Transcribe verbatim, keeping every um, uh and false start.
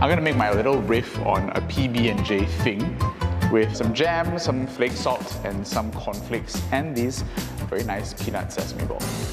I'm gonna make my little riff on a P B and J thing with some jam, some flake salt, and some cornflakes, and these very nice peanut sesame balls.